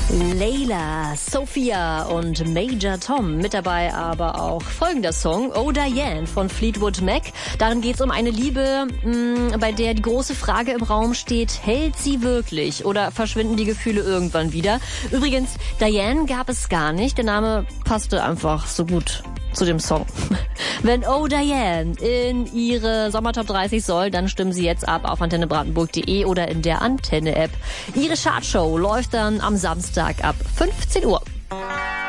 Layla, Sophia und Major Tom. Mit dabei aber auch folgender Song, Oh Diane von Fleetwood Mac. Darin geht es um eine Liebe, bei der die große Frage im Raum steht, hält sie wirklich oder verschwinden die Gefühle irgendwann wieder? Übrigens, Diane gab es gar nicht. Der Name passte einfach so gut zu dem Song. Wenn Oh Diane in ihre Sommertop 30 soll, dann stimmen Sie jetzt ab auf antennebrandenburg.de oder in der Antenne-App. Ihre Chartshow läuft dann am Samstag ab 15 Uhr.